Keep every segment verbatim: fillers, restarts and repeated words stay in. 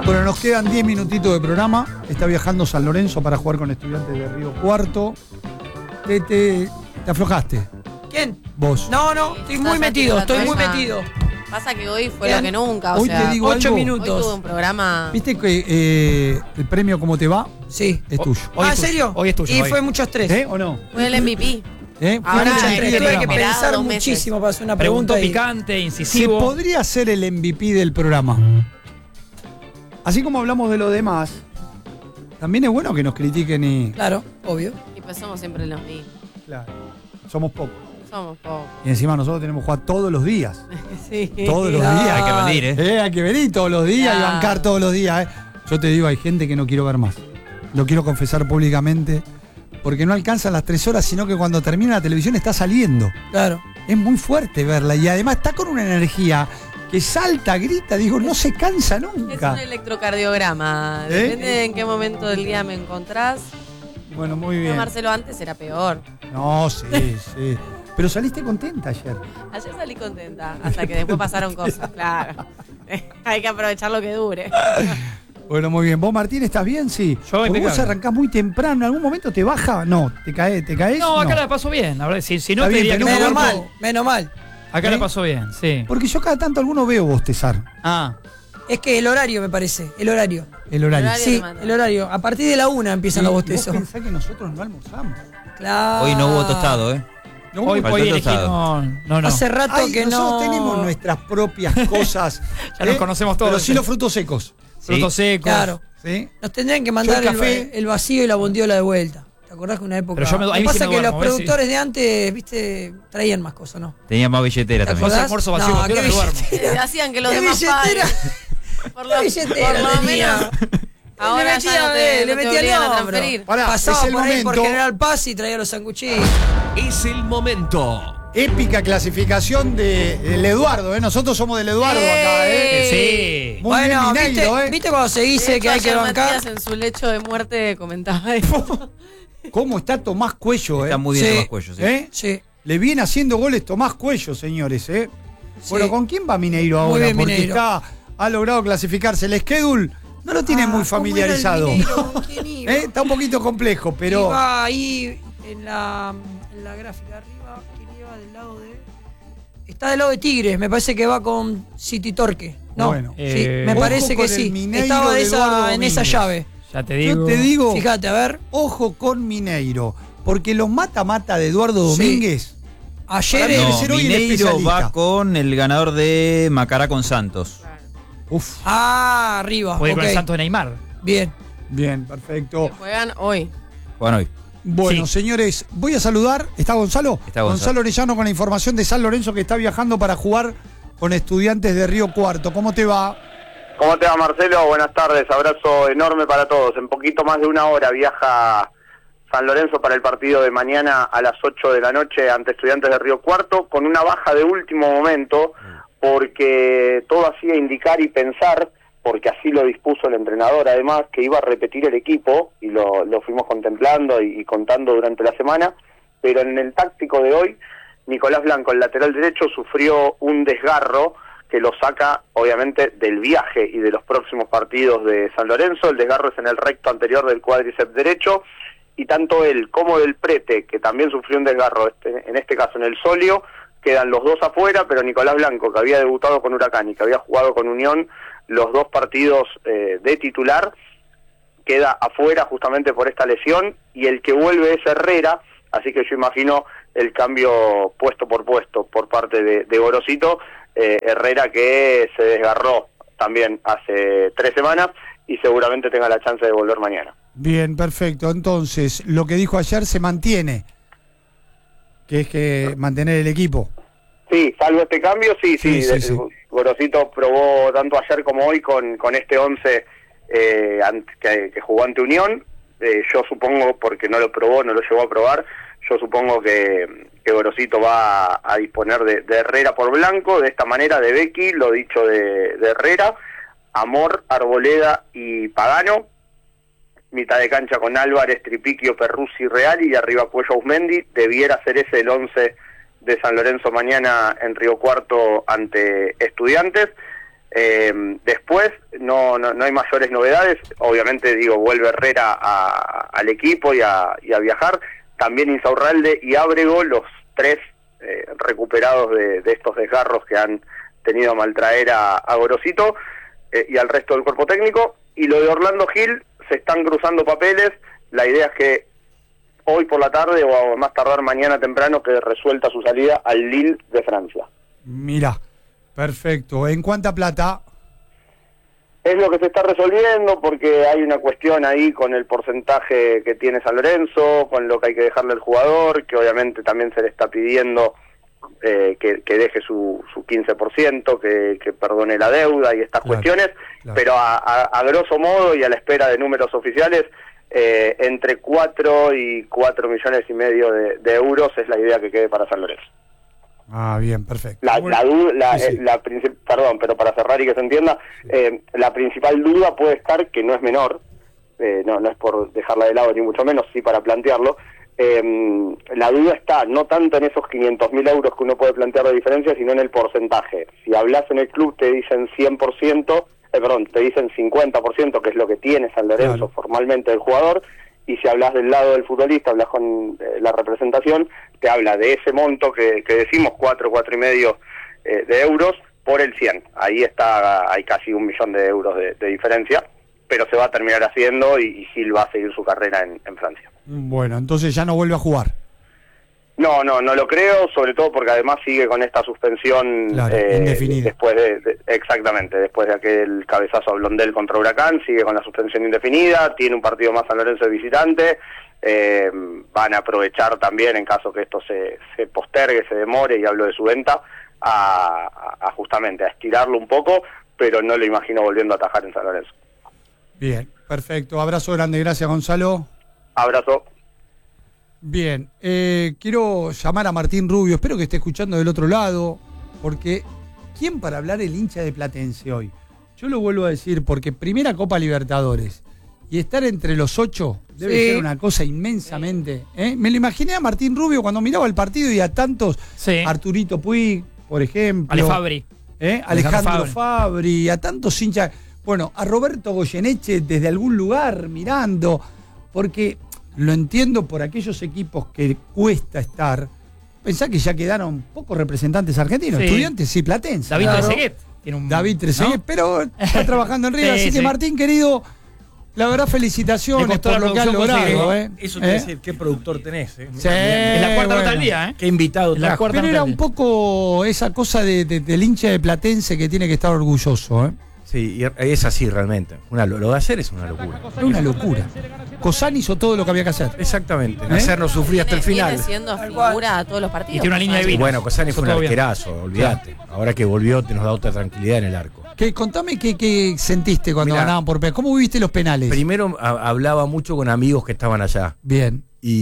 Bueno, nos quedan diez minutitos de programa. Está viajando San Lorenzo para jugar con Estudiantes de Río Cuarto. Te, te, te aflojaste. ¿Quién? Vos. No, no, estoy muy metido, estoy muy metido. Pasa que hoy fue lo que nunca, o hoy sea, te digo ocho algo. minutos. Hoy tuve un programa. ¿Viste que eh, el premio ¿Cómo te va? Sí. Es tuyo. Ah, ¿en serio? Hoy es tuyo. Y hoy. fue mucho estrés. ¿Eh o no? Fue el M V P. ¿Eh? Fue Ahora, mucho eh, estrés. tuve que esperado pensar dos meses. muchísimo para hacer una Pregunto pregunta. y- picante, Se incisivo. podría ser el M V P del programa. Así como hablamos de lo demás, también es bueno que nos critiquen y. Claro, obvio. Y pues somos siempre los mismos. Claro, somos pocos. Somos pocos. Y encima nosotros tenemos que jugar todos los días. Sí. Todos los Claro. días. Hay que rendir, ¿eh? Eh, hay que venir todos los días y Claro. bancar todos los días. Eh. Yo te digo, hay gente que no quiero ver más. Lo quiero confesar públicamente. Porque no alcanzan las tres horas, sino que cuando termina la televisión está saliendo. Claro. Es muy fuerte verla. Y además está con una energía que salta, grita. Digo, no se cansa Es nunca. un electrocardiograma. ¿Eh? Depende de en qué momento del día me encontrás. Bueno, muy No, bien. Marcelo antes era peor. No, sí, sí. Pero saliste contenta ayer. Ayer salí contenta, hasta que después pasaron cosas, claro. Hay que aprovechar lo que dure. Bueno, muy bien. ¿Vos, Martín, estás bien? Sí. Yo Porque impecable. vos arrancás muy temprano. ¿En algún momento te baja? No. ¿Te caes? ¿Te caes? No, acá la paso bien. La verdad, si, si no Está te bien, diría que pero un Menos cuerpo- mal, menos mal. Acá ¿Eh? la paso bien, sí. Porque yo cada tanto alguno veo bostezar. Ah, Es que el horario me parece, el horario. El horario. El horario. Sí, te mata. el horario. A partir de la una empiezan Y los vos bostezos. pensás que nosotros no almorzamos. Claro. Hoy no hubo tostado, ¿eh? No, hoy, faltó hoy elegí tostado. no, no, no. Hace rato Ay, que nosotros no. tenemos nuestras propias cosas. Ya nos conocemos todos. Pero sí los frutos secos. Frutos secos. Claro. ¿Sí? Nos tendrían que mandar Yo el, el café. el vacío y la bondiola de vuelta. ¿Te acordás que una época. Pero yo me- Lo ahí que sí pasa me que duermo, los ¿eh? Sí. productores de antes, viste, traían más cosas, ¿no? Tenía más billetera ¿Te también. acordás? almuerzo vacío, No, porque qué ahora me duermo. billetera. Hacían que los ¿Qué demás billetera? paguen. Por lo, ¿Qué billetera por lo tenía? menos. Ahora le ya metía, no te, eh, le no te metía obligan el a hombro. transferir. Pará, Pasaba es el por ahí por momento. General Paz y traía los sanguchitos. Es el momento. Épica clasificación de, del Eduardo, ¿eh? Nosotros somos del Eduardo acá, ¿eh? Sí. Muy Bueno, bien, ¿viste, Mineiro, ¿eh? ¿viste cuando se De dice hecho, que hay que ayer bancar? Matías en su lecho de muerte comentaba eso. ¿Cómo está Tomás Cuello, eh? Está muy bien Sí. Tomás Cuello, sí. ¿Eh? Sí. Le viene haciendo goles Tomás Cuello, señores, ¿eh? Sí. Bueno, ¿con quién va Mineiro Muy ahora? bien, Porque Mineiro. está, ha logrado clasificarse. El schedule no lo tiene Ah, muy ¿cómo familiarizado. era el Mineiro? ¿Quién iba? ¿Eh? Está un poquito complejo, pero. Iba ahí en la, en la gráfica arriba, ¿quién iba del lado de...? Está del lado de Tigres, me parece que va con City Torque. No, Bueno. sí, Eh, me ojo parece con que el sí. Mineiro Estaba de de esa- Eduardo en esa Domínguez. llave. Ya te digo. Yo te digo, Fíjate, a ver. ojo con Mineiro, porque los mata-mata de Eduardo Sí. Domínguez. Ayer Para mí el- debe No, ser hoy el Mineiro especialista. va con el ganador de Macará con Santos. Uf, Ah, arriba. Puede ir con ok. el Santos de Neymar. Bien. bien, perfecto. Que juegan hoy. Juegan hoy. Bueno, Sí. señores, voy a saludar. ¿Está Gonzalo? Está Gonzalo. Orellano con la información de San Lorenzo que está viajando para jugar con Estudiantes de Río Cuarto. ¿Cómo te va? ¿Cómo te va, Marcelo? Buenas tardes, abrazo enorme para todos. En poquito más de una hora viaja San Lorenzo para el partido de mañana a las ocho de la noche ante Estudiantes de Río Cuarto, con una baja de último momento, porque todo hacía indicar y pensar, porque así lo dispuso el entrenador además, que iba a repetir el equipo, y lo, lo fuimos contemplando y, y contando durante la semana, pero en el táctico de hoy, Nicolás Blanco, el lateral derecho, sufrió un desgarro que lo saca obviamente del viaje y de los próximos partidos de San Lorenzo. El desgarro es en el recto anterior del cuádriceps derecho, y tanto él como del prete, que también sufrió un desgarro, este, en este caso en el sóleo, quedan los dos afuera, pero Nicolás Blanco, que había debutado con Huracán y que había jugado con Unión los dos partidos eh, de titular, queda afuera justamente por esta lesión, y el que vuelve es Herrera, así que yo imagino el cambio puesto por puesto por parte de, de Gorosito. eh, Herrera, que se desgarró también hace tres semanas y seguramente tenga la chance de volver mañana. Bien, perfecto. Entonces, lo que dijo ayer se mantiene, que es que mantener el equipo. Sí, salvo este cambio, sí, sí. Sí, sí, de- sí. Gorosito probó tanto ayer como hoy con, con este once eh, ant- que, que jugó ante Unión. Eh, yo supongo, porque no lo probó, no lo llegó a probar, yo supongo que, que Gorosito va a, a disponer de, de Herrera por Blanco, de esta manera de Becky, lo dicho de, de Herrera, Amor, Arboleda y Pagano, mitad de cancha con Álvarez, Tripiquio, Perruzzi, Real, y arriba Cuello Ausmendi. Debiera ser ese el once de San Lorenzo mañana en Río Cuarto ante Estudiantes. Eh, después no, no, no hay mayores novedades, obviamente digo, vuelve Herrera a, al equipo y a, y a viajar, también Insaurralde y Ábrego, los tres eh, recuperados de, de estos desgarros que han tenido a maltraer a, a Gorosito eh, y al resto del cuerpo técnico. Y lo de Orlando Gil, se están cruzando papeles, la idea es que hoy por la tarde o a más tardar mañana temprano quede resuelta su salida al Lille de Francia. Mira, perfecto. ¿En cuánta plata? Es lo que se está resolviendo porque hay una cuestión ahí con el porcentaje que tiene San Lorenzo, con lo que hay que dejarle al jugador, que obviamente también se le está pidiendo eh, que, que deje su, su quince por ciento, que, que perdone la deuda y estas Claro, cuestiones, claro. pero a, a, a grosso modo y a la espera de números oficiales, eh, entre cuatro y cuatro millones y medio de, de euros es la idea que quede para San Lorenzo. Ah, bien, perfecto. La, la duda, la, Sí, sí. eh, la princip- perdón, pero para cerrar y que se entienda, eh, la principal duda puede estar, que no es menor, eh, no, no es por dejarla de lado ni mucho menos, sí para plantearlo, eh, la duda está no tanto en esos quinientos mil euros que uno puede plantear de diferencia, sino en el porcentaje. Si hablas en el club te dicen cien por ciento, eh, perdón, te dicen cincuenta por ciento, que es lo que tiene San Lorenzo Claro. formalmente del jugador, y si hablas del lado del futbolista, hablas con eh, la representación, te habla de ese monto que, que decimos, cuatro, cuatro y medio eh, de euros por el cien. Ahí está, hay casi un millón de euros de, de diferencia, pero se va a terminar haciendo y, y Gil va a seguir su carrera en, en Francia. Bueno, entonces ya no vuelve a jugar. No, no, no lo creo, sobre todo porque además sigue con esta suspensión Claro, eh, indefinida. después de, de- exactamente, después de aquel cabezazo a Blondel contra Huracán, sigue con la suspensión indefinida, tiene un partido más San Lorenzo de visitante, eh, van a aprovechar también en caso que esto se, se postergue, se demore, y hablo de su venta, a, a- a justamente a estirarlo un poco, pero no lo imagino volviendo a atajar en San Lorenzo. Bien, perfecto. Abrazo grande, gracias Gonzalo. Abrazo. Bien, eh, quiero llamar a Martín Rubio, espero que esté escuchando del otro lado, porque ¿quién para hablar el hincha de Platense hoy? Yo lo vuelvo a decir, porque primera Copa Libertadores y estar entre los ocho debe Sí. ser una cosa inmensamente. ¿eh? Me lo imaginé a Martín Rubio cuando miraba el partido y a tantos, Sí. Arturito Puig, por ejemplo. Ale Fabri. ¿eh? Alejandro Alejandro Fabri, a tantos hinchas. Bueno, a Roberto Goyeneche desde algún lugar mirando, porque lo entiendo por aquellos equipos que cuesta estar. Pensá que ya quedaron pocos representantes argentinos, Sí. Estudiantes y Platense. David Claro. Trezeguet. Tiene un, David Trezeguet, ¿no? pero está trabajando en River. Sí, así que sí. Martín, querido, la verdad, felicitaciones Le costó por la lo que has producción logrado. conseguir. ¿eh? Eso quiere ¿Eh? decir, qué productor tenés. ¿eh? Sí, Es la cuarta nota bueno. del día, ¿eh? Qué invitado La trajo. cuarta Pero nota era del un día. poco esa cosa de, de- del hincha de Platense que tiene que estar orgulloso. ¿eh? Sí, y es así realmente. Una, lo de ayer es una locura. Es una locura. Cosán hizo todo lo que había que hacer. Exactamente. ¿Eh? Hacernos sufrir hasta el Viene- final. Viene siendo Tal cual. figura a todos los partidos. Y tiene una línea de Cosani. Y vino. bueno, Cosani Hizo fue un todo bien. arquerazo, olvídate. Ahora que volvió te nos da otra tranquilidad en el arco. Que, contame qué, qué sentiste cuando Mirá, ganaban por penales. ¿Cómo viviste los penales? Primero a- hablaba mucho con amigos que estaban allá. Bien,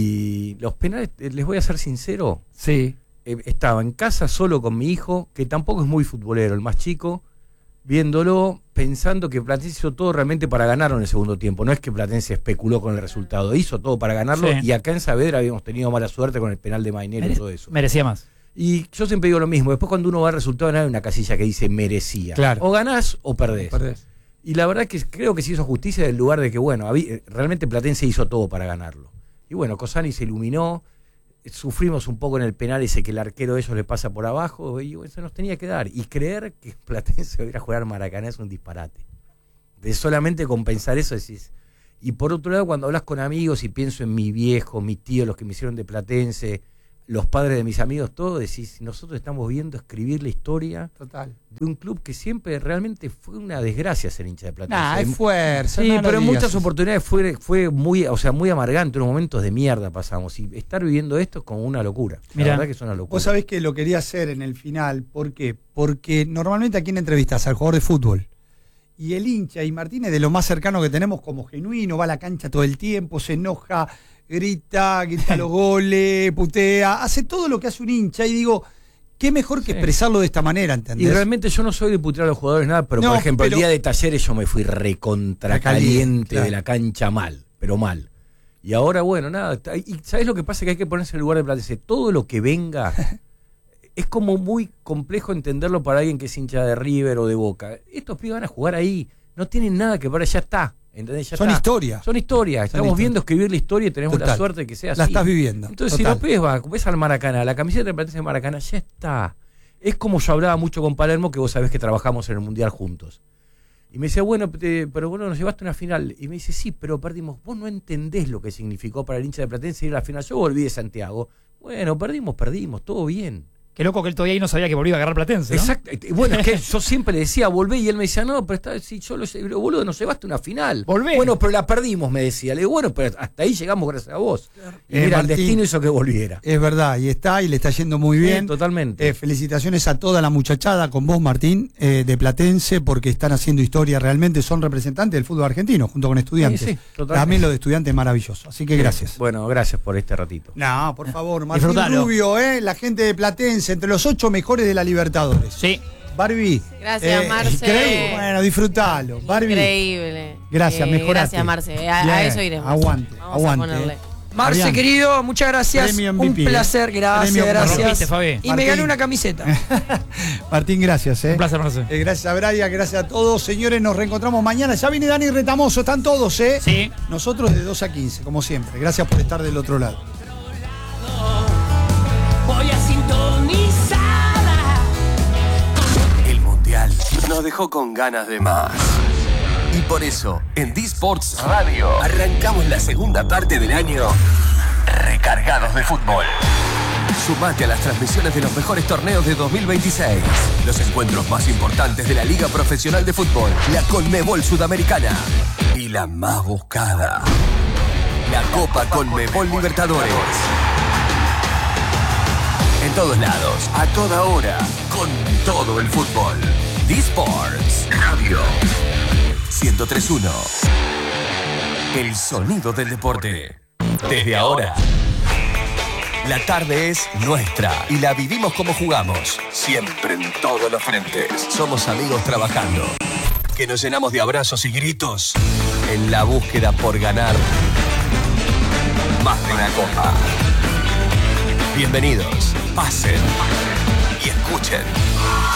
Y los penales, eh, les voy a ser sincero, sí. eh, estaba en casa solo con mi hijo, que tampoco es muy futbolero, el más chico, viéndolo, pensando que Platense hizo todo realmente para ganarlo en el segundo tiempo. No es que Platense especuló con el resultado, hizo todo para ganarlo. Sí. Y acá en Saavedra habíamos tenido mala suerte con el penal de Mainero y Mere- todo eso. Merecía más. Y yo siempre digo lo mismo, después cuando uno va al resultado no hay una casilla que dice merecía. Claro. O ganás o perdés. Perdés. Y la verdad que creo que se hizo justicia del lugar de que, bueno, habí- realmente Platense hizo todo para ganarlo. Y bueno, Cosani se iluminó, sufrimos un poco en el penal ese que el arquero de ellos le pasa por abajo, y eso nos tenía que dar. Y creer que Platense va a ir a jugar Maracaná es un disparate. De solamente compensar eso decís. Y por otro lado, cuando hablas con amigos y pienso en mi viejo, mi tío, los que me hicieron de Platense, los padres de mis amigos, todo, decís, nosotros estamos viendo escribir la historia Total. de un club que siempre realmente fue una desgracia ser hincha de Platense. Nah, es fuerza. Sí, no lo pero en digas. muchas oportunidades fue, fue muy, o sea, muy amargante, unos momentos de mierda pasamos. Y estar viviendo esto es como una locura. La Mirá. verdad que es una locura. Vos sabés que lo quería hacer en el final. ¿Por qué? Porque normalmente a quién entrevistas, al jugador de fútbol. Y el hincha, y Martínez de lo más cercano que tenemos como genuino, va a la cancha todo el tiempo, se enoja, grita, grita los goles, putea, hace todo lo que hace un hincha. Y digo, qué mejor que Sí. expresarlo de esta manera, ¿entendés? Y realmente yo no soy de putear a los jugadores nada, pero No, por ejemplo, pero- el día de Talleres yo me fui recontra Caliente, caliente claro. de la cancha mal, pero mal. Y ahora, bueno, nada, y ¿sabés lo que pasa? Que hay que ponerse en el lugar de Platense. Todo lo que venga, es como muy complejo entenderlo para alguien que es hincha de River o de Boca. Estos pibes van a jugar ahí, no tienen nada que ver, ya está. ¿Entendés? Ya Son está. historias. Son historias. Estamos historias. viendo escribir la historia y tenemos Total. la suerte de que sea así. La estás viviendo. Entonces, Total. si López va, ves al Maracaná, la camiseta de Platense de Maracaná, ya está. Es como yo hablaba mucho con Palermo, que vos sabés que trabajamos en el Mundial juntos. Y me decía, bueno, te, pero bueno, nos llevaste a una final. Y me dice, sí, pero perdimos. Vos no entendés lo que significó para el hincha de Platense ir a la final. Yo volví de Santiago. Bueno, perdimos, perdimos, todo bien. Qué loco que él todavía ahí no sabía que volvía a agarrar Platense, ¿no? Exacto. Bueno, es que yo siempre le decía, volvé, y él me decía, no, pero está, si yo lo sé, boludo, nos llevaste a una final. Volvé. Bueno, pero la perdimos, me decía. Le digo, bueno, pero hasta ahí llegamos gracias a vos. Y Eh, mira, Martín, el destino hizo que volviera. Es verdad, y está, y le está yendo muy bien. Sí, totalmente. Eh, felicitaciones a toda la muchachada con vos, Martín, eh, de Platense, porque están haciendo historia realmente, son representantes del fútbol argentino, junto con estudiantes. Sí, sí, totalmente. También lo de estudiantes es maravilloso, así que gracias. Bueno, gracias por este ratito. No, por favor, Martín Disfrutalo. Rubio, eh, la gente de Platense, entre los ocho mejores de la Libertadores. Sí. Barbie. Gracias, Marce. increíble. Bueno, disfrutalo. Barbie. Increíble. Gracias, Eh, mejorate. Gracias, Marce. A, a Bien, eso iremos. aguante, Vamos aguante, a ponerle. eh. Marce, Fabián. querido, muchas gracias. Premio Un M V P, placer, eh. gracias, Premio- Lo gracias. rompiste, Fabi. Y me Martín. gané una camiseta. Martín, gracias. Eh. Un placer, Marce. Eh, gracias a Brian, gracias a todos. Señores, nos reencontramos mañana. Ya viene Dani Retamoso, están todos, ¿eh? Sí. Nosotros de dos a quince, como siempre. Gracias por estar del otro lado. Voy a sintonizada. El Mundial nos dejó con ganas de más. Y por eso, en D-Sports Radio, arrancamos la segunda parte del año recargados de fútbol. Sumate a las transmisiones de los mejores torneos de dos mil veintiséis. Los encuentros más importantes de la Liga Profesional de Fútbol, la Conmebol Sudamericana y la más buscada, la Copa Conmebol Libertadores. En todos lados, a toda hora, con todo el fútbol. D-Sports Radio ciento tres punto uno. El sonido del deporte. Desde ahora, la tarde es nuestra y la vivimos como jugamos. Siempre en todos los frentes. Somos amigos trabajando, que nos llenamos de abrazos y gritos en la búsqueda por ganar más de una copa. Bienvenidos, pasen y escuchen.